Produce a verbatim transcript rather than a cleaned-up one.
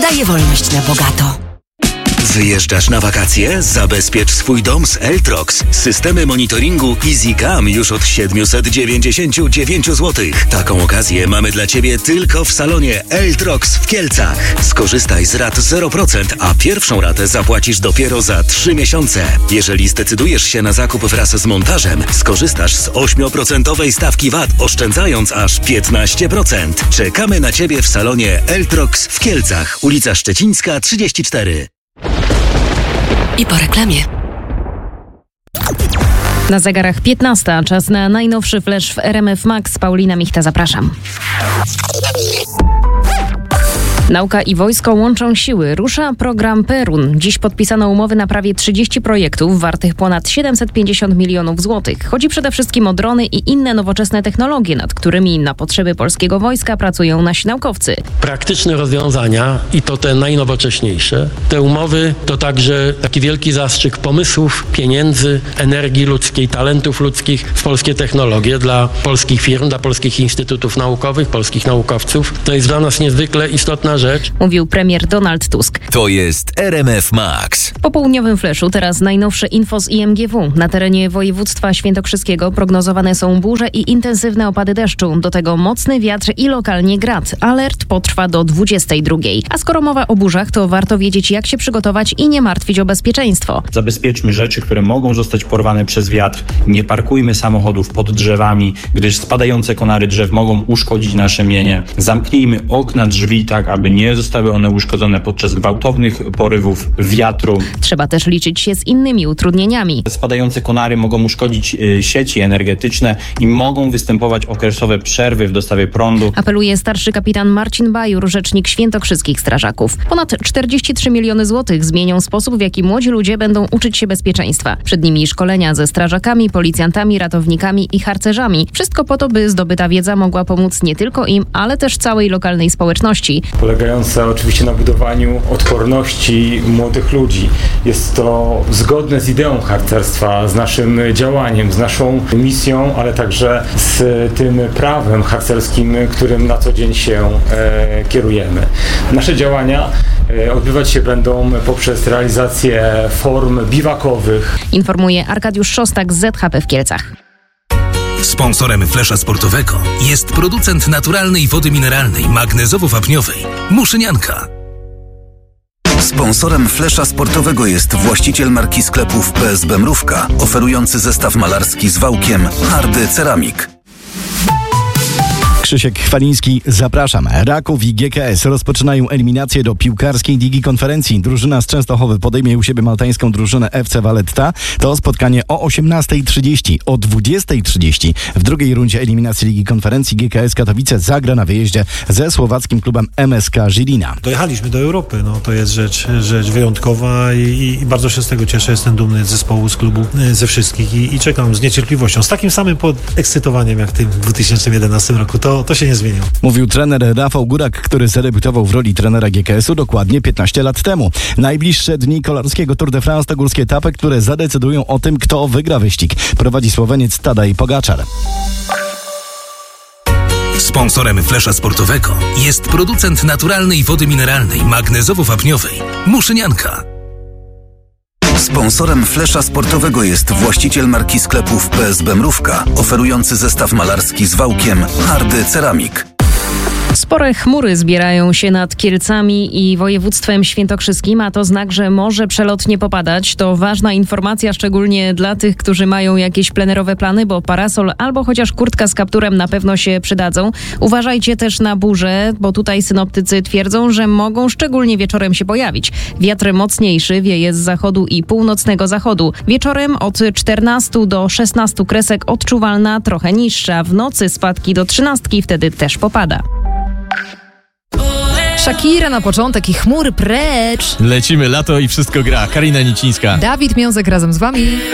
daje wolność na bogato. Wyjeżdżasz na wakacje? Zabezpiecz swój dom z Eltrox. Systemy monitoringu EasyCam już od siedemset dziewięćdziesiąt dziewięć złotych. Taką okazję mamy dla Ciebie tylko w salonie Eltrox w Kielcach. Skorzystaj z rat zero procent, a pierwszą ratę zapłacisz dopiero za trzy miesiące. Jeżeli zdecydujesz się na zakup wraz z montażem, skorzystasz z osiem procent stawki V A T, oszczędzając aż piętnaście procent. Czekamy na Ciebie w salonie Eltrox w Kielcach, ulica Szczecińska trzydzieści cztery. I po reklamie. Na zegarach piętnasta, czas na najnowszy flash w R M F Max. Paulina Michta, zapraszam. Nauka i wojsko łączą siły. Rusza program Perun. Dziś podpisano umowy na prawie trzydzieści projektów wartych ponad siedemset pięćdziesiąt milionów złotych. Chodzi przede wszystkim o drony i inne nowoczesne technologie, nad którymi na potrzeby polskiego wojska pracują nasi naukowcy. Praktyczne rozwiązania i to te najnowocześniejsze. Te umowy to także taki wielki zastrzyk pomysłów, pieniędzy, energii ludzkiej, talentów ludzkich w polskie technologie dla polskich firm, dla polskich instytutów naukowych, polskich naukowców. To jest dla nas niezwykle istotna rzecz. Mówił premier Donald Tusk. To jest R M F Max. Po południowym flashu teraz najnowsze info z I M G W. Na terenie województwa świętokrzyskiego prognozowane są burze i intensywne opady deszczu. Do tego mocny wiatr i lokalnie grad. Alert potrwa do dwudziestej drugiej. A skoro mowa o burzach, to warto wiedzieć, jak się przygotować i nie martwić o bezpieczeństwo. Zabezpieczmy rzeczy, które mogą zostać porwane przez wiatr. Nie parkujmy samochodów pod drzewami, gdyż spadające konary drzew mogą uszkodzić nasze mienie. Zamknijmy okna, drzwi tak, aby nie zostały one uszkodzone podczas gwałtownych porywów wiatru. Trzeba też liczyć się z innymi utrudnieniami. Spadające konary mogą uszkodzić y, sieci energetyczne i mogą występować okresowe przerwy w dostawie prądu. Apeluje starszy kapitan Marcin Bajur, rzecznik świętokrzyskich strażaków. Ponad czterdzieści trzy miliony złotych zmienią sposób, w jaki młodzi ludzie będą uczyć się bezpieczeństwa. Przed nimi szkolenia ze strażakami, policjantami, ratownikami i harcerzami. Wszystko po to, by zdobyta wiedza mogła pomóc nie tylko im, ale też całej lokalnej społeczności. Polegające oczywiście na budowaniu odporności młodych ludzi. Jest to zgodne z ideą harcerstwa, z naszym działaniem, z naszą misją, ale także z tym prawem harcerskim, którym na co dzień się e, kierujemy. Nasze działania e, odbywać się będą poprzez realizację form biwakowych. Informuje Arkadiusz Szostak z Z H P w Kielcach. Sponsorem flesza sportowego jest producent naturalnej wody mineralnej magnezowo-wapniowej Muszynianka. Sponsorem flesza sportowego jest właściciel marki sklepów P S B Mrówka, oferujący zestaw malarski z wałkiem Hardy Ceramik. Krzysiek Chwaliński, zapraszam. Raków i G K S rozpoczynają eliminację do piłkarskiej Ligi Konferencji. Drużyna z Częstochowy podejmie u siebie maltańską drużynę F C Valletta. To spotkanie o osiemnastej trzydzieści. O dwudziestej trzydzieści w drugiej rundzie eliminacji Ligi Konferencji G K S Katowice zagra na wyjeździe ze słowackim klubem M S K Żilina. Dojechaliśmy do Europy. No, to jest rzecz, rzecz wyjątkowa i, i bardzo się z tego cieszę. Jestem dumny z zespołu, z klubu, ze wszystkich i, i czekam z niecierpliwością. Z takim samym podekscytowaniem jak w tym dwa tysiące jedenastym roku. To To się nie zmieniło. Mówił trener Rafał Górak, który zadebiutował w roli trenera G K S-u dokładnie piętnaście lat temu. Najbliższe dni kolarskiego Tour de France to górskie etapy, które zadecydują o tym, kto wygra wyścig. Prowadzi Słoweniec Tadej Pogaczar. Sponsorem flesza sportowego jest producent naturalnej wody mineralnej magnezowo-wapniowej Muszynianka. Sponsorem flesza sportowego jest właściciel marki sklepów P S B Mrówka, oferujący zestaw malarski z wałkiem Hardy Ceramik. Spore chmury zbierają się nad Kielcami i województwem świętokrzyskim, a to znak, że może przelotnie popadać. To ważna informacja, szczególnie dla tych, którzy mają jakieś plenerowe plany, bo parasol albo chociaż kurtka z kapturem na pewno się przydadzą. Uważajcie też na burze, bo tutaj synoptycy twierdzą, że mogą szczególnie wieczorem się pojawić. Wiatr mocniejszy wieje z zachodu i północnego zachodu. Wieczorem od czternastu do szesnastu kresek odczuwalna, trochę niższa. W nocy spadki do trzynastki, wtedy też popada. Shakira na początek i chmury precz. Lecimy, lato i wszystko gra. Karina Nicińska. Dawid Miązek razem z wami.